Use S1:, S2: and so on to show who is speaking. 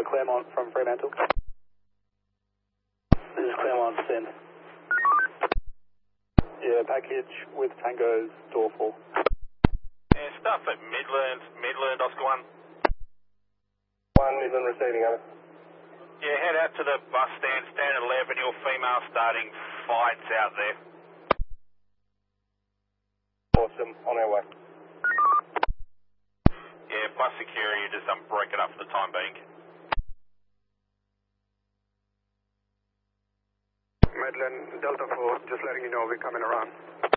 S1: Claremont from Fremantle. This is Claremont, send. Yeah, package with Tango's door 4.
S2: Yeah, stuff at Midland, Oscar 1.
S1: 1 Midland receiving, over.
S2: Yeah, head out to the bus stand, stand at 11, your female starting fights out there.
S1: Awesome, on our way.
S2: Yeah, bus security, just break it up for the time being.
S1: Midland, Delta 4, just letting you know we're coming around.